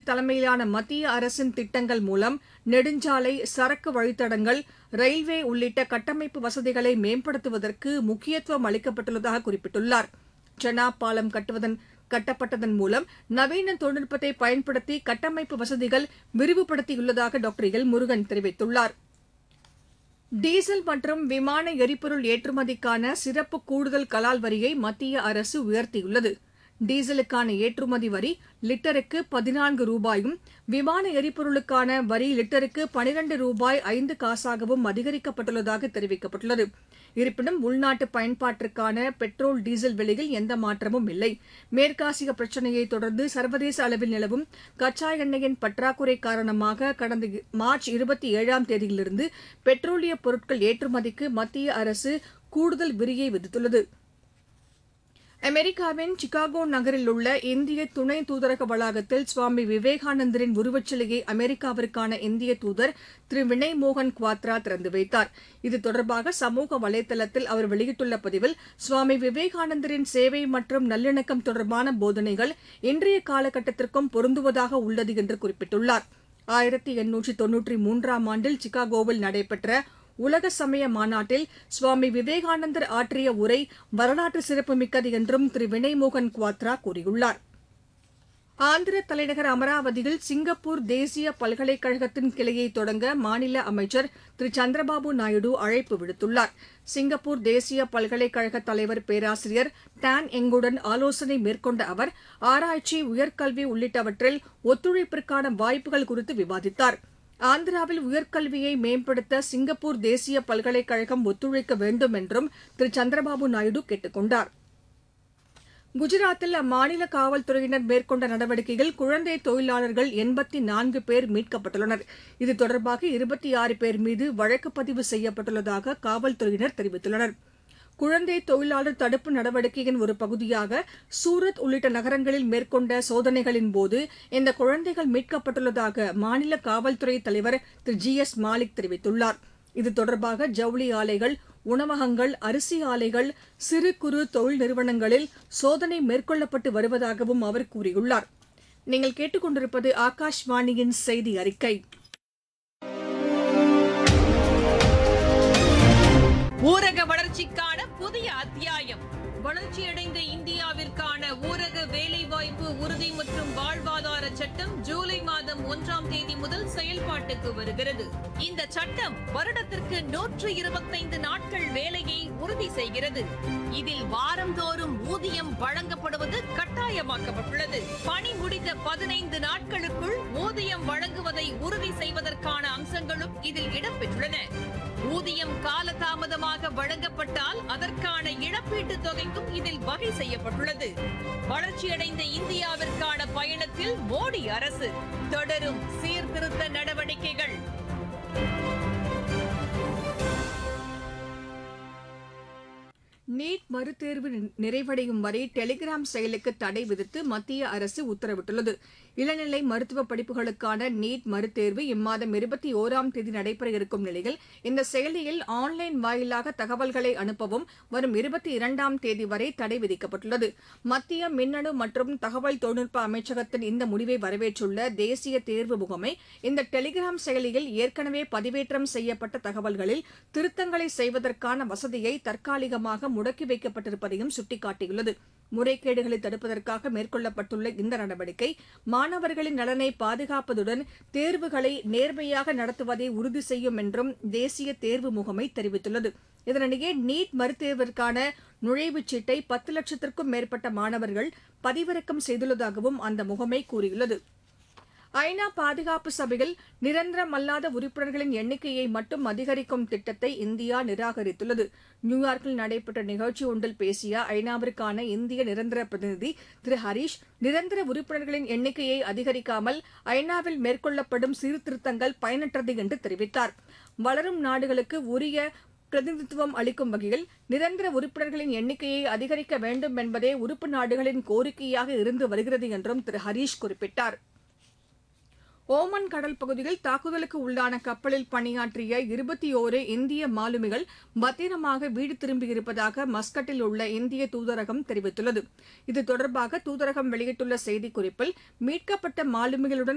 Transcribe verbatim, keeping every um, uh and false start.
தலைமையிலான மத்திய அரசின் திட்டங்கள் மூலம் நெடுஞ்சாலை, சரக்கு வழித்தடங்கள், ரயில்வே உள்ளிட்ட கட்டமைப்பு வசதிகளை மேம்படுத்துவதற்கு முக்கியத்துவம் அளிக்கப்பட்டுள்ளதாக குறிப்பிட்டுள்ளார். செனாப் பாலம் கட்டுவதன் கட்டப்பட்டதன் மூலம் நவீன தொழில்நுட்பத்தை பயன்படுத்தி கட்டமைப்பு வசதிகள் விரிவுபடுத்தியுள்ளதாக டாக்டர் எல் முருகன் தெரிவித்துள்ளார். டீசல் மற்றும் விமான எரிபொருள் ஏற்றுமதிக்கான சிறப்பு கூடுதல் கலால் வரியை மத்திய அரசு உயர்த்தியுள்ளது. டீசலுக்கான ஏற்றுமதி வரி லிட்டருக்கு பதினான்கு ரூபாயும், விமான எரிபொருளுக்கான வரி லிட்டருக்கு பனிரண்டு ரூபாய் ஐந்து காசாகவும் அதிகரிக்கப்பட்டுள்ளதாக தெரிவிக்கப்பட்டுள்ளது. இருப்பினும் உள்நாட்டு பயன்பாட்டிற்கான பெட்ரோல், டீசல் விலையில் எந்த மாற்றமும் இல்லை. மேற்காசிய பிரச்சினையை தொடர்ந்து சர்வதேச அளவில் நிலவும் கச்சா எண்ணெயின் பற்றாக்குறை காரணமாக கடந்த மார்ச் இருபத்தி ஏழாம் தேதியிலிருந்து பெட்ரோலிய பொருட்கள் ஏற்றுமதிக்கு மத்திய அரசு கூடுதல் வரியை விதித்துள்ளது. அமெரிக்காவின் சிகாகோ நகரில் உள்ள இந்திய துணை தூதரக வளாகத்தில் சுவாமி விவேகானந்தரின் உருவச்சிலையை அமெரிக்காவிற்கான இந்திய தூதர் திரு வினய் மோகன் குவாத்ரா திறந்து வைத்தார். இது தொடர்பாக சமூக வலைதளத்தில் அவர் வெளியிட்டுள்ள பதிவில், சுவாமி விவேகானந்தரின் சேவை மற்றும் நல்லிணக்கம் தொடர்பான போதனைகள் இன்றைய காலகட்டத்திற்கும் பொருந்துவதாக உள்ளது என்று குறிப்பிட்டுள்ளார். ஆயிரத்தி எண்ணூற்றி தொன்னூற்றி மூன்றாம் ஆண்டில் சிகாகோவில் நடைபெற்ற உலக சமய மாநாட்டில் சுவாமி விவேகானந்தர் ஆற்றிய உரை வரலாற்று சிறப்புமிக்கது என்றும் திரு வினய் மோகன் குவாத்ரா கூறியுள்ளார். ஆந்திர தலைநகர் அமராவதியில் சிங்கப்பூர் தேசிய பல்கலைக்கழகத்தின் கிளையை தொடங்க மாநில அமைச்சர் திரு சந்திரபாபு நாயுடு அழைப்பு விடுத்துள்ளார். சிங்கப்பூர் தேசிய பல்கலைக்கழக தலைவர் பேராசிரியர் டான் எங்குடன் ஆலோசனை மேற்கொண்ட அவர் ஆராய்ச்சி, உயர்கல்வி உள்ளிட்டவற்றில் ஒத்துழைப்பிற்கான வாய்ப்புகள் குறித்து விவாதித்தார். ஆந்திராவில் உயர்கல்வியை மேம்படுத்த சிங்கப்பூர் தேசிய பல்கலைக்கழகம் ஒத்துழைக்க வேண்டும் என்றும் திரு சந்திரபாபு நாயுடு கேட்டுக் கொண்டார். குஜராத்தில் அம்மாநில காவல்துறையினர் மேற்கொண்ட நடவடிக்கையில் குழந்தை தொழிலாளர்கள் எண்பத்தி நான்கு பேர் மீட்கப்பட்டுள்ளனர். இது தொடர்பாக இருபத்தி ஆறு பேர் மீது வழக்கு பதிவு செய்யப்பட்டுள்ளதாக காவல்துறையினர் தெரிவித்துள்ளனர். குழந்தை தொழிலாளர் தடுப்பு நடவடிக்கையின் ஒரு பகுதியாக சூரத் உள்ளிட்ட நகரங்களில் மேற்கொண்ட சோதனைகளின்போது இந்த குழந்தைகள் மீட்கப்பட்டுள்ளதாக மாநில காவல்துறை தலைவர் திரு ஜி எஸ் மாலிக் தெரிவித்துள்ளார். இது தொடர்பாக ஜவுளி ஆலைகள், உணவகங்கள், அரிசி ஆலைகள், சிறு குறு தொழில் நிறுவனங்களில் சோதனை மேற்கொள்ளப்பட்டு வருவதாகவும் அவர் கூறியுள்ளார். நீங்கள் கேட்டுக் கொண்டிருப்பது ஆகாஷ்வாணியின் செய்தி அறிக்கை. ஊரக வளர்ச்சிக்கான புதிய அத்தியாயம். வளர்ச்சியடைந்த இந்தியாவிற்கான ஊரக வேலைவாய்ப்பு உறுதி மற்றும் வாழ்வாதார சட்டம் ஜூலை மாதம் ஒன்றாம் தேதி முதல் செயல்பாட்டுக்கு வருகிறது. இந்த சட்டம் வருடத்திற்கு நூற்று இருபத்தைந்து நாட்கள் வேலையை உறுதி செய்கிறது. இதில் வாரந்தோறும் ஊதியம் வழங்கப்படுவது கட்டாயமாக்கப்பட்டுள்ளது. பணி முடிந்த பதினைந்து நாட்களுக்குள் ஊதியம் வழங்குவதை உறுதி செய்வதற்கான அம்சங்களும் இதில் இடம்பெற்றுள்ளன. ஊதியம் காலதாமதமாக வழங்கப்பட்டால் அதற்கான இழப்பீட்டுத் தொகைக்கும் இதில் வகை செய்யப்பட்டுள்ளது. வளர்ச்சியடைந்த இந்தியாவிற்கான பயணத்தில் மோடி அரசு தொடரும் சீர்திருத்த நடவடிக்கைகள். நீட் மறுதேர்வு நிறைவடையும் வரை டெலிகிராம் செயலிக்கு தடை விதித்து மத்திய அரசு உத்தரவிட்டுள்ளது. இளநிலை மருத்துவ படிப்புகளுக்கான நீட் மறுதேர்வு இம்மாதம் இருபத்தி ஒராம் தேதி நடைபெற இருக்கும் நிலையில் இந்த செயலியில் ஆன்லைன் வாயிலாக தகவல்களை அனுப்பவும் வரும் இருபத்தி இரண்டாம் தேதி வரை தடை விதிக்கப்பட்டுள்ளது. மத்திய மின்னணு மற்றும் தகவல் தொழில்நுட்ப அமைச்சகத்தின் இந்த முடிவை வரவேற்றுள்ள தேசிய தேர்வு முகமை இந்த டெலிகிராம் செயலியில் ஏற்கனவே பதிவேற்றம் செய்யப்பட்ட தகவல்களில் திருத்தங்களை செய்வதற்கான வசதியை தற்காலிகமாக முடக்கி வைக்கப்பட்டிருப்பதையும் சுட்டிக்காட்டியுள்ளது. முறைகேடுகளை தடுப்பதற்காக மேற்கொள்ளப்பட்டுள்ள இந்த நடவடிக்கை மாணவர்களின் நலனை பாதுகாப்பதுடன் தேர்வுகளை நேர்மையாக நடத்துவதை உறுதி செய்யும் என்றும் தேசிய தேர்வு முகமை தெரிவித்துள்ளது. இதனிடையே நீட் மறுதேர்விற்கான நுழைவுச் சீட்டை பத்து லட்சத்திற்கும் மேற்பட்ட மாணவர்கள் பதிவிறக்கம் செய்துள்ளதாகவும் அந்த முகமை கூறியுள்ளது. ஐநா பாதுகாப்பு சபையில் நிரந்தரமல்லாத உறுப்பினர்களின் எண்ணிக்கையை மட்டும் அதிகரிக்கும் திட்டத்தை இந்தியா நிராகரித்துள்ளது. நியூயார்க்கில் நடைபெற்ற நிகழ்ச்சி ஒன்றில் பேசிய ஐநாவிற்கான இந்திய நிரந்தர பிரதிநிதி திரு ஹரீஷ், நிரந்தர உறுப்பினர்களின் எண்ணிக்கையை அதிகரிக்காமல் ஐநாவில் மேற்கொள்ளப்படும் சீர்திருத்தங்கள் பயனற்றது என்று தெரிவித்தார். வளரும் நாடுகளுக்கு உரிய பிரதிநிதித்துவம் அளிக்கும் வகையில் நிரந்தர உறுப்பினர்களின் எண்ணிக்கையை அதிகரிக்க வேண்டும் என்பதே உறுப்பு நாடுகளின் கோரிக்கையாக இருந்து வருகிறது என்றும் திரு ஹரீஷ் குறிப்பிட்டார். ஓமன் கடல் பகுதியில் தாக்குதலுக்கு உள்ளான கப்பலில் பணியாற்றிய இருபத்தி ஓரு இந்திய மாலுமிகள் பத்திரமாக வீடு திரும்பியிருப்பதாக மஸ்கட்டில் உள்ள இந்திய தூதரகம் தெரிவித்துள்ளது. இது தொடர்பாக தூதரகம் வெளியிட்டுள்ள செய்திக்குறிப்பில், மீட்கப்பட்ட மாலுமிகளுடன்